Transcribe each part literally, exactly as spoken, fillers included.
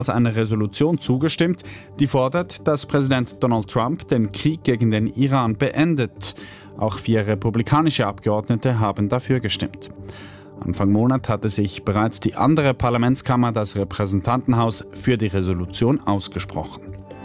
eine Resolution zugestimmt, die fordert, dass Präsident Donald Trump den Krieg gegen den Iran beendet. Auch vier republikanische Abgeordnete haben dafür gestimmt. Anfang Monat hatte sich bereits die andere Parlamentskammer, das Repräsentantenhaus, für die Resolution ausgesprochen.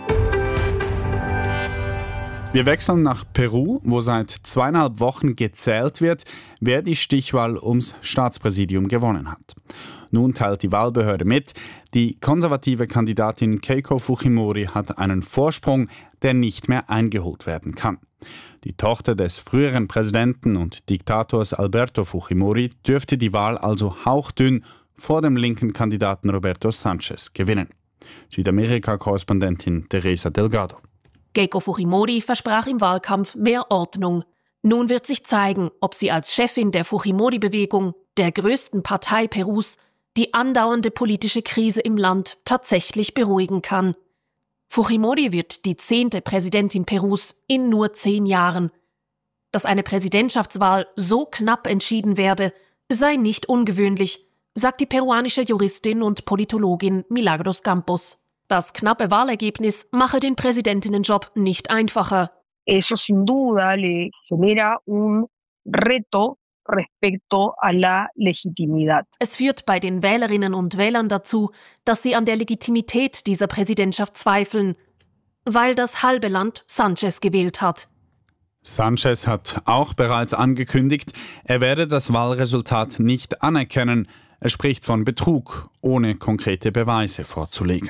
Wir wechseln nach Peru, wo seit zweieinhalb Wochen gezählt wird, wer die Stichwahl ums Staatspräsidium gewonnen hat. Nun teilt die Wahlbehörde mit, die konservative Kandidatin Keiko Fujimori hat einen Vorsprung, der nicht mehr eingeholt werden kann. Die Tochter des früheren Präsidenten und Diktators Alberto Fujimori dürfte die Wahl also hauchdünn vor dem linken Kandidaten Roberto Sanchez gewinnen. Südamerika-Korrespondentin Teresa Delgado. Keiko Fujimori versprach im Wahlkampf mehr Ordnung. Nun wird sich zeigen, ob sie als Chefin der Fujimori-Bewegung, der größten Partei Perus, die andauernde politische Krise im Land tatsächlich beruhigen kann. Fujimori wird die zehnte Präsidentin Perus in nur zehn Jahren. Dass eine Präsidentschaftswahl so knapp entschieden werde, sei nicht ungewöhnlich, sagt die peruanische Juristin und Politologin Milagros Campos. Das knappe Wahlergebnis mache den Präsidentinnenjob nicht einfacher. Eso sin duda le genera un reto respecto a la legitimidad. Es führt bei den Wählerinnen und Wählern dazu, dass sie an der Legitimität dieser Präsidentschaft zweifeln, weil das halbe Land Sanchez gewählt hat. Sanchez hat auch bereits angekündigt, er werde das Wahlresultat nicht anerkennen. Er spricht von Betrug, ohne konkrete Beweise vorzulegen.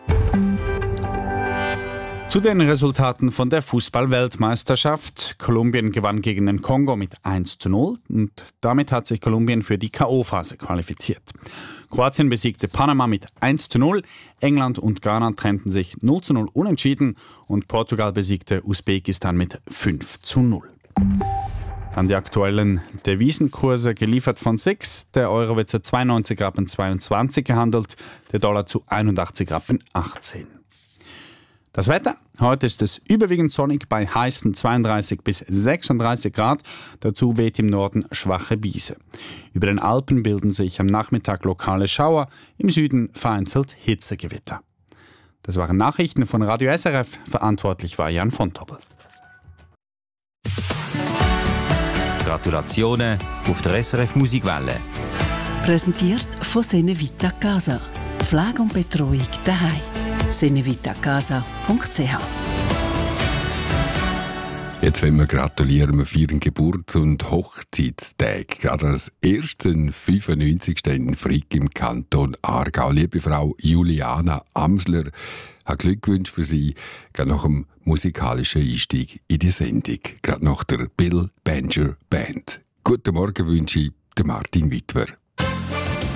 Zu den Resultaten von der Fußball-Weltmeisterschaft. Kolumbien gewann gegen den Kongo mit eins zu null und damit hat sich Kolumbien für die K O-Phase qualifiziert. Kroatien besiegte Panama mit eins zu null, England und Ghana trennten sich null zu null unentschieden und Portugal besiegte Usbekistan mit fünf zu null. Dann die aktuellen Devisenkurse, geliefert von S I X. Der Euro wird zu zweiundneunzig Rappen zweiundzwanzig gehandelt, der Dollar zu einundachtzig Rappen achtzehn. Das Wetter. Heute ist es überwiegend sonnig bei heißen zweiunddreißig bis sechsunddreißig Grad. Dazu weht im Norden schwache Brise. Über den Alpen bilden sich am Nachmittag lokale Schauer, im Süden vereinzelt Hitzegewitter. Das waren Nachrichten von Radio S R F. Verantwortlich war Jan von Tobel. Gratulationen auf der S R F Musikwelle. Präsentiert von Senevita Casa. Pflege und Betreuung daheim. senevitacasa punkt c h. Jetzt wollen wir gratulieren, wir feiern Geburts- und Hochzeitstag. Gerade als ersten fünfundneunzigsten in Frick im Kanton Aargau. Liebe Frau Juliana Amsler, habe Glückwünsche für Sie, gerade nach dem musikalischen Einstieg in die Sendung. Gerade nach der Bill Banger Band. Guten Morgen wünsche ich, der Martin Wittwer.